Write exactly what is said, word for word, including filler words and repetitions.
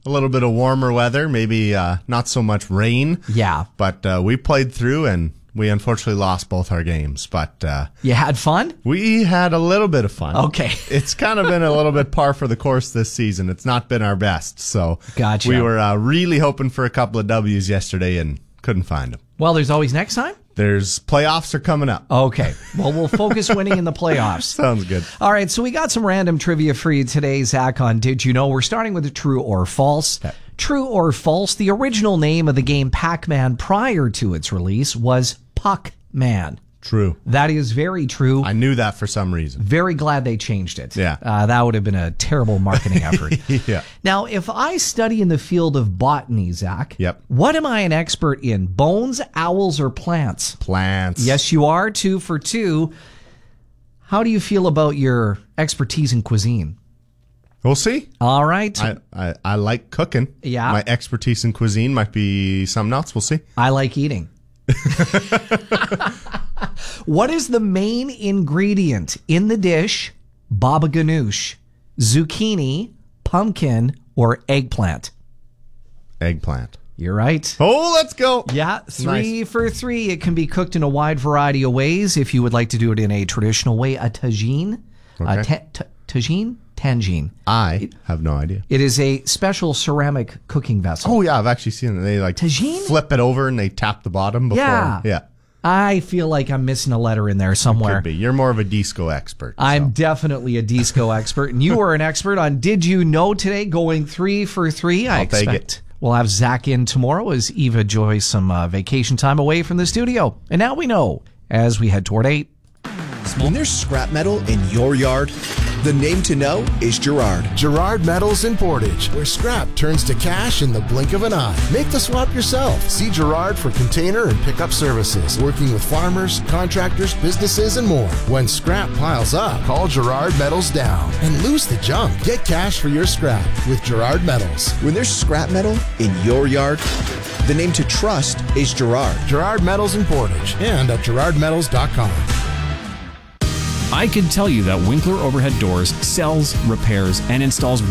a little bit of warmer weather, maybe uh, not so much rain. Yeah. But uh, we played through, and we unfortunately lost both our games. But uh, you had fun? We had a little bit of fun. Okay. It's kind of been a little bit par for the course this season. It's not been our best. So gotcha. We were uh, really hoping for a couple of W's yesterday and couldn't find them. Well, there's always next time. There's playoffs are coming up. Okay. Well, we'll focus winning in the playoffs. Sounds good. All right. So we got some random trivia for you today, Zach, on Did You Know? We're starting with a true or false. Okay. True or false, the original name of the game Pac-Man prior to its release was Puck-Man. True. That is very true. I knew that for some reason. Very glad they changed it. Yeah. Uh, that would have been a terrible marketing effort. Yeah. Now, if I study in the field of botany, Zach, yep. what am I an expert in? Bones, owls, or plants? Plants. Yes, you are. Two for two. How do you feel about your expertise in cuisine? We'll see. All right. I, I, I like cooking. Yeah. My expertise in cuisine might be something else. We'll see. I like eating. What is the main ingredient in the dish baba ganoush? Zucchini, pumpkin, or eggplant? Eggplant. You're right. Oh, let's go. Yeah, three Nice. for three. It can be cooked in a wide variety of ways. If you would like to do it in a traditional way, a tagine. Okay. A ta- ta- tagine? Tangine. I have no idea. It is a special ceramic cooking vessel. Oh, yeah, I've actually seen it. They like Tagine? flip it over and they tap the bottom before. Yeah. Yeah. I feel like I'm missing a letter in there somewhere. Could be. You're more of a disco expert. I'm so. definitely a disco expert, and you are an expert on Did You Know today, going three for three. I I'll take expect it. we'll have Zach in tomorrow as Eva enjoys some uh, vacation time away from the studio. And now we know as we head toward eight. When there's scrap metal in your yard, the name to know is Girard. Girard Metals in Portage, where scrap turns to cash in the blink of an eye. Make the swap yourself. See Girard for container and pickup services, working with farmers, contractors, businesses, and more. When scrap piles up, call Girard Metals down and lose the junk. Get cash for your scrap with Girard Metals. When there's scrap metal in your yard, the name to trust is Girard. Girard Metals in Portage and at girard metals dot com. I can tell you that Winkler Overhead Doors sells, repairs, and installs